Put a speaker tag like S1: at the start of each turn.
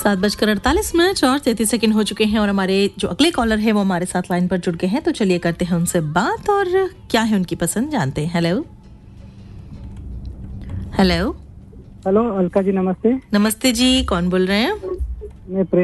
S1: 7:48 और 33 सेकंड हो चुके हैं और हमारे जो अगले कॉलर है वो हमारे साथ लाइन पर जुड़ गए हैं, तो चलिए करते हैं उनसे बात और क्या है उनकी पसंद जानते हैं। Hello hello
S2: hello Alka ji, नमस्ते।
S1: नमस्ते जी, कौन बोल रहे हैं?
S2: मैं